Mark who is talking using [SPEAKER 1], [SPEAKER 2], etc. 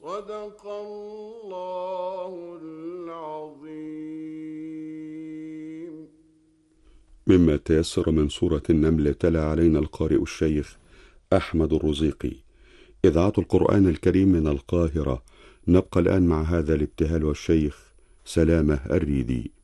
[SPEAKER 1] صدق الله العظيم.
[SPEAKER 2] مما تيسر من سورة النمل تلا علينا القارئ الشيخ أحمد الرزيقي. إذاعة القرآن الكريم من القاهرة. نبقى الآن مع هذا الابتهال والشيخ سلامة الريدي.